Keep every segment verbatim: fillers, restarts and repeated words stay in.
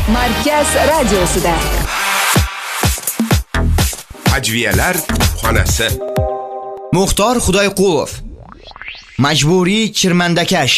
Markaz radiosida. Ajviyalar xonasi. Muxtor Xudoyqulov. Majburiy chirmandakash.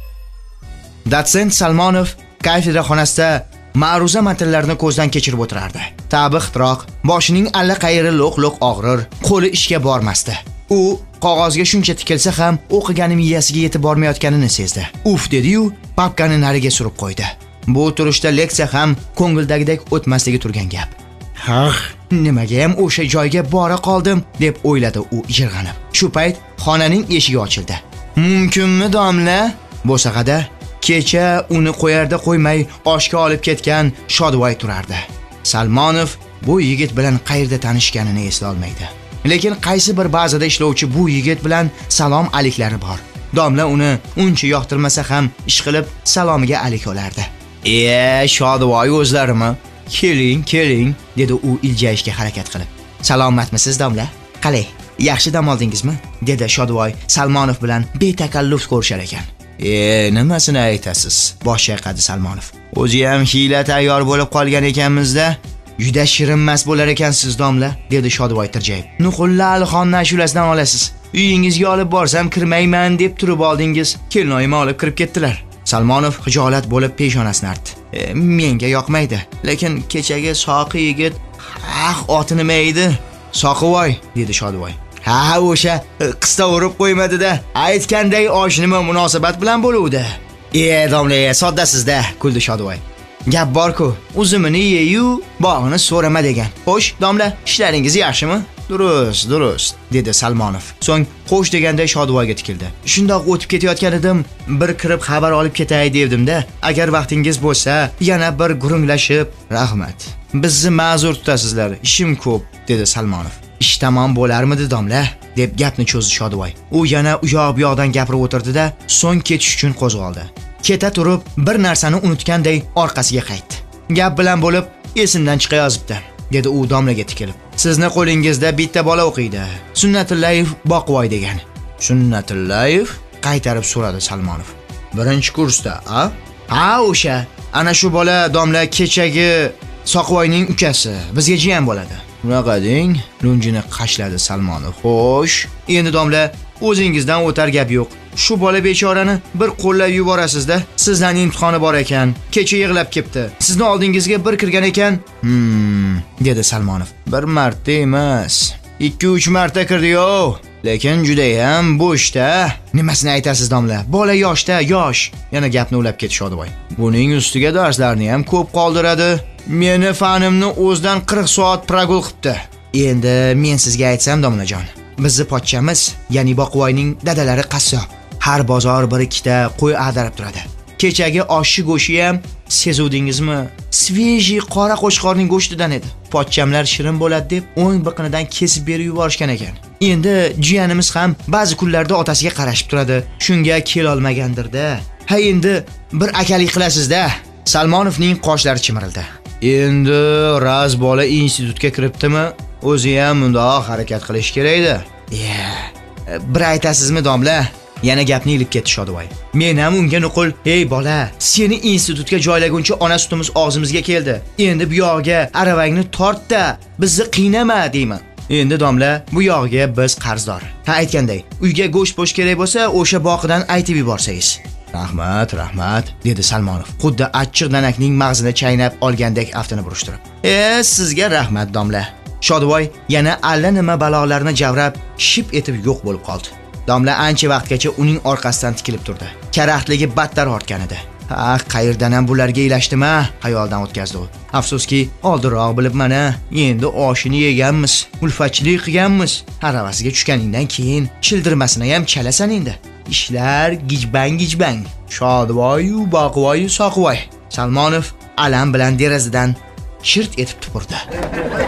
Dotsent Salmonov kafedra xonasida ma'ruza matnlarini ko'zdan kechirib o'tirardi. Tabi ixtiroq, boshining allaqayri lo'q-lo'q og'rir, qo'li ishga bormasdi. U qog'ozga shuncha tikilsa ham o'qigani miyasiga yetib bormayotganini sezdi. Uf dedi-yu, papkani nariga surib qo'ydi. Bu turishda leksiya ham ko'ngildagidek o'tmasligi turgan gap. "Haq, nimaga ham o'sha joyga bora qoldim?" deb o'yladi u ijirg'anib. Shu payt xonaning eshigi ochildi. "Mumkinmi, domla?" bo'sag'ada kecha uni qo'yarda qo'ymay oshga olib ketgan Shodvoy turardi. Salmonov bu yigit bilan qayerda tanishganini esla olmaydi. Lekin qaysi bir bazada ishlovchi bu yigit bilan salom aliklari bor. Domla uni uncha yoqtirmasa ham ish qilib salomiga alik olardi. "E, Shodvoy o'zlarimi? Keling, keling", dedi u iljayishga harakat qilib. "Salomatmisiz, domla? Qalay, yaxshi dam oldingizmi?" dedi Shodvoy Salmonov bilan betakalluf ko'rishar ekan. "E, nimasini aytasiz?" bosh chayqadi Salmonov. "O'zi ham hiyla tayyor bo'lib qolgan ekanmiz-da. Juda shirinmas bo'lar ekansiz, domla", dedi Shodvoy tirjayib. "Nuqulli Alixon ashulasidan olasiz. Uyingizga olib borsam kirmayman deb turib oldingiz. Kelinoyim olib kirib ketdilar." Salmonov xijolat bo'lib peshonasini artdi. E, "Menga yoqmaydi, lekin kechagi Soqi yigit, ah, oti nima edi?" "Soqivoy", dedi Shodvoy. "Ha, o'sha qista urib qo'ymadi-da. Aytganday osh nima munosabat bilan bo'luvdi?" "E, domla, soddasiz-da", kuldi Shodvoy. "Gap bor-ku, uzumini ye-yu, bog'ini so'rama degan. Xo'sh, domla, ishlaringiz yaxshimi?" "Durust, durust", dedi Salmonov. So'ng xo'sh deganday Shodvoyga tikildi. "Shundoq o'tib ketayotgan edim, bir kirib xabar olib ketay devdim-da. Agar vaqtingiz bo'lsa, yana bir gurunglashib." "Rahmat. Bizni ma'zur tutasizlar, ishim ko'p", dedi Salmonov. "Ish tamom bo'larmidi, domla?" deb gapni cho'zdi Shodvoy. U yana u yoq bu yoqdan gapirib o'tirdi-da, so'ng ketish uchun qo'zg'oldi. Keta turib, bir narsani unutganday orqasiga qaytdi. "Gap bilan bo'lib, esimdan chiqayozibdi", dedi u domlaga tikilib. "Sizni qo'lingizda bitta bola o'qiydi. Sunnatullayev Boqvoy degan." "Sunnatullayev?" qaytarib so'radi Salmonov. "Birinchi kursda, a?" "Ha, o'sha. Ana shu bola domla kechagi Soqvoyning ukasi. Bizga jiyan bo'ladi." "Unaqa deng", lunjini qashladi Salmonov. "Xo'sh, endi domla, o'zingizdan o'tar gap yo'q. Shu bola bechorani bir qo'llab yuborasiz-da. Sizdan imtihoni bor ekan. Kecha yig'lab ketdi. Sizni oldingizga bir kirgan ekan." "Hmm", dedi Salmonov. "Bir marta emas, ikki uch marta kirdi-yo. Lekin juda ham bo'shda." "Nimasini aytasiz, domla? Bola yoshda, yosh." Yana gapni ulab ketdi Shodvoy. "Buning ustiga darslarni ham ko'p qoldiradi. Meni fanimni o'zdan qirq soat pragul qilibdi." "Endi men sizga aytsam, domlajon, bizni pochchamiz, ya'ni Boqvoyning dadalari qassob. Har bozor bir ikkita qo'y ag'darib turadi. Kechagi oshchi go'shi ham sezuvdingizmi? Sveji qora qo'chqorning go'shtidan edi. Pochchamlar shirin bo'ladi deb o'ng biqinidan kesib berib yuborishgan ekan. Endi jiyanimiz ham ba'zi kunlarda otasiga qarashib turadi. Shunga kel olmagandir-da. Ha, endi bir akalik qilasiz-da." Salmonovning qoshlari chimirildi. "Endi raz bola institutga kiribdimi? O'zi ham bundoq harakat qilish kerak-da." "Ya, bir aytasizmi, domla?" Yana gapni ilib ketdi Shodvoy. "Men ham unga nuqul, "Ey bola, seni institutga joylaguncha ona sutimiz og'zimizga keldi. Endi bu yog'iga aravangni tort-da, bizni qiynama" deyman. Endi domla, bu yog'iga biz qarzdor. Ha, aytganday, uyga go'sht bo'sh kerak bo'lsa, o'sha boqidan aytib yuborsangiz." "Rahmat, rahmat", dedi Salmonov, xuddi achchiq danakning mag'zini chaynab olgandek aftini burishtirib. "E, sizga rahmat, domla." Shodvoy yana allanima balolarni javrab, ship etib yo'q bo'lib qoldi. Domla ancha vaqtgacha uning orqasidan tikilib turdi. Karaxtligi battar ortgan edi. "Ha, qayerdan ham bularga ilashdima?" xayoldan o'tkazdi u. "Afsuski, oldinroq bilib mana, endi oshini yeganmiz, ulfatchilik qilganmiz. Haravasiga tushganingdan keyin childirmasini ham chalasan endi. Ishlar gijbang-gijbang. Shodvoy-yu Boqvoy-yu Soqvoy." Salmonov alam bilan derazadan shirt etib tupurdi.